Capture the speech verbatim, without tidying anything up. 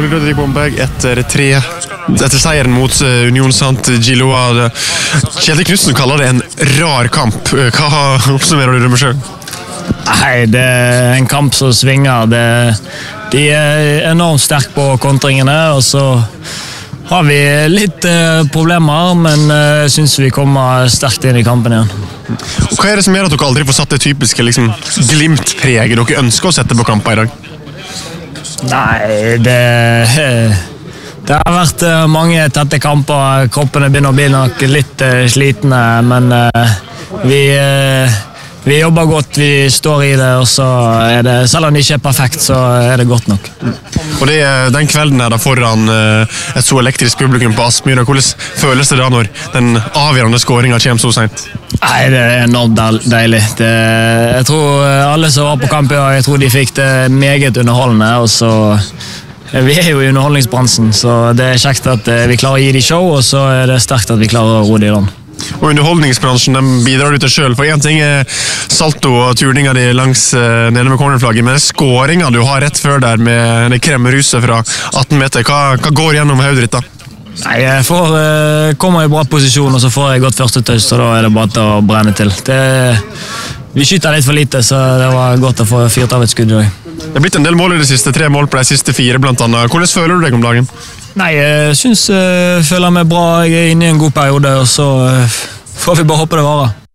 Rodrigo Bomberg etter tre etter seieren mot Union Saint-Gilloise. Kjetil Knudsen kaller det en rar kamp. Hva oppsummerer du det med selv? Nei, det er en kamp som svinger. Det, de er enormt sterke på kontringene, og så har vi litt eh, problemer, men jeg eh, synes vi kommer sterkt inn i kampen igjen. Og hva er det som gjør at dere aldri får satt det typiske liksom, glimt-preget dere ønsker å sette på kamper i dag? Nei, det, det har vært mange tette kamper. Kroppene begynner å bli nok litt uh, slitne, men uh, vi, uh, vi jobber godt, vi står i det, og så er det, selv om det ikke er perfekt, så er det godt nok. Og det, den kvelden er da foran uh, et så elektrisk publikum på Aspmyra. Hvordan føles det da når den avgjørende skåringen kommer så sent? Nei, det er enormt deilig. Det, jeg tror alle som var på kamp i dag, jeg tror de fikk det meget underholdende, og så vi er jo i underholdningsbransjen, så det er kjekt at vi klarer å gi de show, og så er det sterkt at vi klarer å ro de i land. Og underholdningsbransjen den bidrar du til selv, for en ting er salto og turninga di langs uh, nede med cornerflagget, men skåringa du har rett før der med det kremmeruset fra atten meter, hva, hva går gjennom hodet ditt da? Nei, jeg får, uh, kommer i bra posisjon, og så får jeg godt første tøys, og da er det bare til å brenne til. Det, vi skyter litt for lite, så det var godt å få fyrt av et skudd i dag. Det er blitt en del mål i det siste, tre mål på de siste fire blant annet. Hvordan føler du deg om dagen? Nei, jeg synes jeg føler meg bra, jeg er inne i en god periode, og så får vi bare håpe det varer.